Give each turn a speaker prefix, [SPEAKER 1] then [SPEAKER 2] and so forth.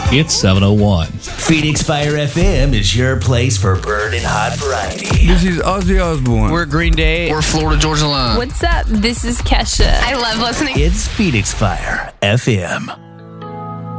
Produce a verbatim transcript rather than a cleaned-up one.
[SPEAKER 1] It's seven oh one.
[SPEAKER 2] Phoenix Fire F M is your place for burning hot variety.
[SPEAKER 3] This is Ozzy Osbourne.
[SPEAKER 4] We're Green Day.
[SPEAKER 5] We're Florida Georgia Line.
[SPEAKER 6] What's up? This is Kesha.
[SPEAKER 7] I love listening.
[SPEAKER 2] It's Phoenix Fire F M.